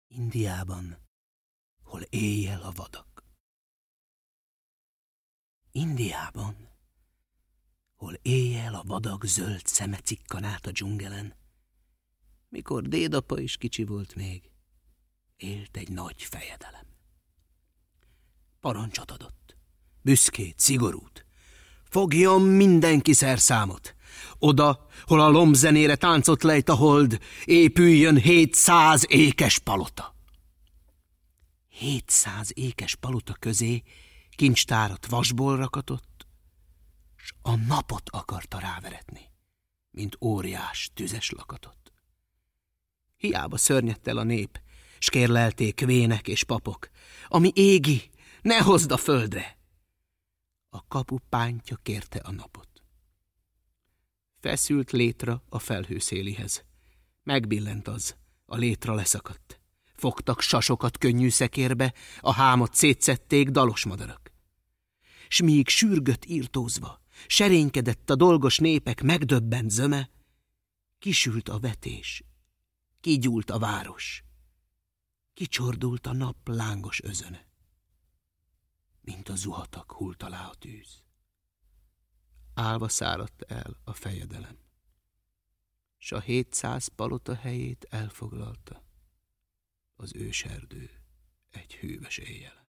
Indiában, hol éjjel a vadak. Indiában, hol éjjel a vadak zöld szeme cikkan át a dzsungelen, mikor dédapa is kicsi volt még, élt egy nagy fejedelem. Parancsot adott, büszkét, szigorút: fogjon mindenki szerszámot. Oda, hol a lombzenére táncot lejt a hold, épüljön 700 ékes palota. 700 ékes palota közé kincstárat vasból rakatott, s a napot akarta ráveretni, mint óriás tüzes lakatot. Hiába szörnyedt el a nép, s kérlelték vének és papok: ami égi, ne hozd a földre! A kapu pántja kérte a napot. Feszült létra a felhőszélihez. Megbillent az, a létra leszakadt. Fogtak sasokat könnyű szekérbe, a hámot szétszették dalos madarak. S míg sürgött írtózva, serénykedett a dolgos népek megdöbbent zöme, kisült a vetés, kigyúlt a város, kicsordult a nap lángos özöne, mint a zuhatag hult alá a tűz. Állva száradt el a fejedelem, s a 700 palota helyét elfoglalta az őserdő egy hűvös éjjel.